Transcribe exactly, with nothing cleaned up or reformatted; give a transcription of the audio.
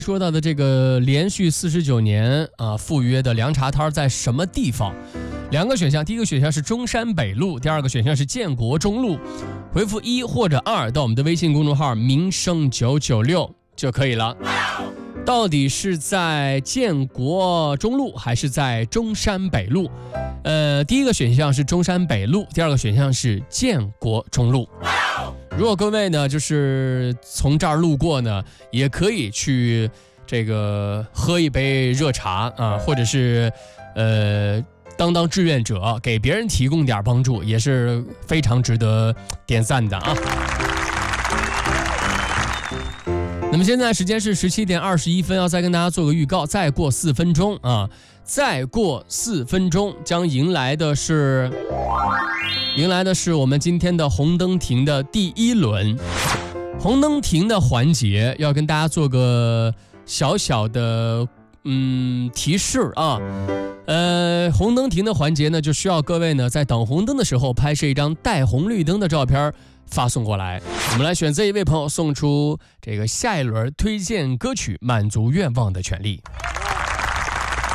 说到的这个连续四十九年啊赴约的凉茶摊在什么地方？两个选项，第一个选项是中山北路，第二个选项是建国中路。回复一或者二到我们的微信公众号民生九九六就可以了。到底是在建国中路还是在中山北路？呃，第一个选项是中山北路，第二个选项是建国中路。如果各位呢就是从这儿路过呢，也可以去这个喝一杯热茶啊，或者是呃当当志愿者，给别人提供点帮助，也是非常值得点赞的啊。那么现在时间是十七点二十一分，要再跟大家做个预告，再过四分钟啊，再过四分钟将迎来的是。迎来的是我们今天的红灯停的第一轮，红灯停的环节要跟大家做个小小的嗯提示啊，呃，红灯停的环节呢，就需要各位呢在等红灯的时候拍摄一张带红绿灯的照片发送过来，我们来选择一位朋友送出这个下一轮推荐歌曲满足愿望的权利。